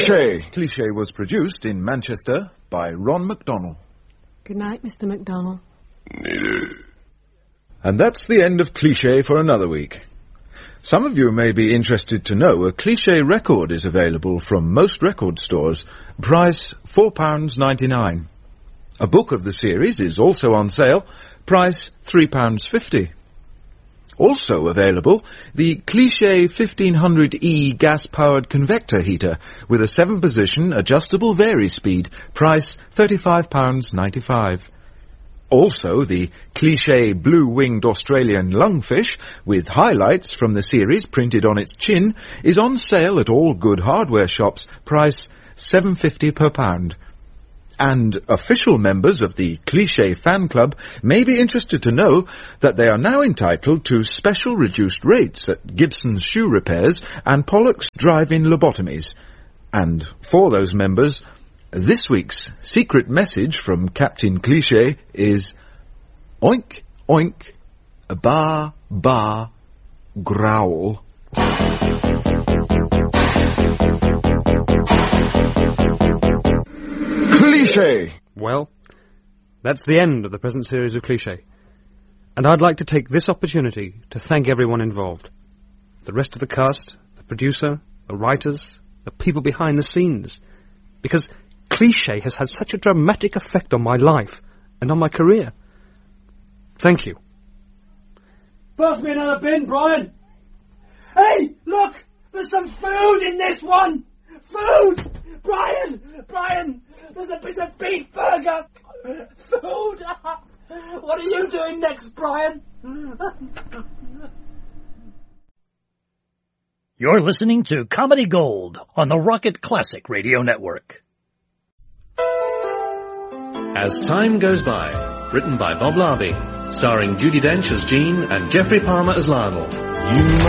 Cliché! Cliché was produced in Manchester by Ron McDonnell. Good night, Mr. McDonnell. And that's the end of Cliché for another week. Some of you may be interested to know a Cliché record is available from most record stores. Price £4.99. A book of the series is also on sale. Price £3.50. Also available, the Cliché 1500E gas-powered convector heater with a 7-position adjustable vari-speed. Price £35.95. Also, the Cliché blue-winged Australian lungfish, with highlights from the series printed on its chin, is on sale at all good hardware shops. Price £7.50 per pound. And official members of the Cliché fan club may be interested to know that they are now entitled to special reduced rates at Gibson's shoe repairs and Pollock's drive-in lobotomies. And for those members, this week's secret message from Captain Cliché is oink, oink, ba, ba, growl. Cliché! Well, that's the end of the present series of Cliché. And I'd like to take this opportunity to thank everyone involved. The rest of the cast, the producer, the writers, the people behind the scenes. Because Cliché has had such a dramatic effect on my life and on my career. Thank you. Pass me another bin, Brian. Hey, look! There's some food in this one! Food! Brian! There's a bit of beef burger! Food! What are you doing next, Brian? You're listening to Comedy Gold on the Rocket Classic Radio Network. As Time Goes By, written by Bob Larby, starring Judi Dench as Jean and Jeffrey Palmer as Lionel.